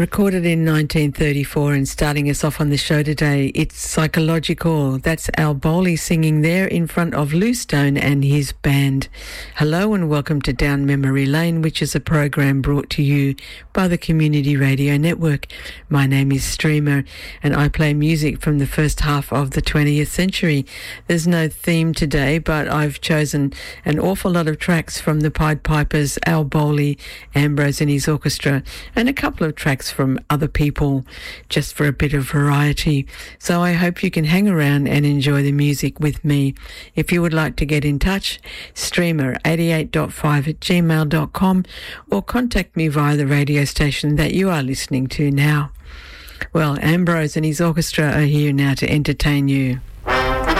Recorded in 1934 and starting us off on the show today, it's Psychological. That's Al Bowley singing there in front of Lou Stone and his band. Hello and welcome to Down Memory Lane, which is a program brought to you by the Community Radio Network. My name is Streamer and I play music from the first half of the 20th century. There's no theme today, but I've chosen an awful lot of tracks from the Pied Pipers, Al Bowley, Ambrose and his orchestra, and a couple of tracks from other people, just for a bit of variety. So I hope you can hang around and enjoy the music with me. If you would like to get in touch, streamer88.5@gmail.com, or contact me via the radio station that you are listening to now. Well, Ambrose and his orchestra are here now to entertain you.